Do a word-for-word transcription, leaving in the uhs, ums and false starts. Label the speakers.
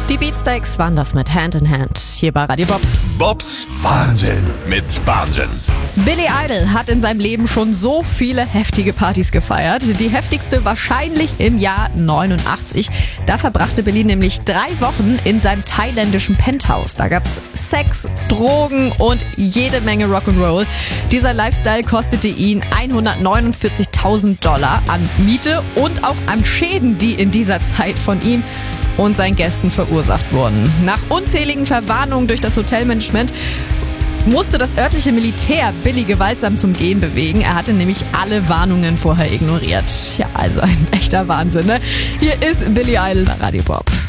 Speaker 1: Die Beatsteaks waren das mit Hand in Hand hier bei Radio Bob.
Speaker 2: Bobs Wahnsinn mit Wahnsinn.
Speaker 1: Billy Idol hat in seinem Leben schon so viele heftige Partys gefeiert. Die heftigste wahrscheinlich im Jahr neunundachtzig. Da verbrachte Billy nämlich drei Wochen in seinem thailändischen Penthouse. Da gab's Sex, Drogen und jede Menge Rock'n'Roll. Dieser Lifestyle kostete ihn hundertneunundvierzigtausend Dollar an Miete und auch an Schäden, die in dieser Zeit von ihm und seinen Gästen verursacht wurden. Nach unzähligen Verwarnungen durch das Hotelmanagement musste das örtliche Militär Billy gewaltsam zum Gehen bewegen. Er hatte nämlich alle Warnungen vorher ignoriert. Ja, also ein echter Wahnsinn, ne? Hier ist Billy Idol bei Radio Bob.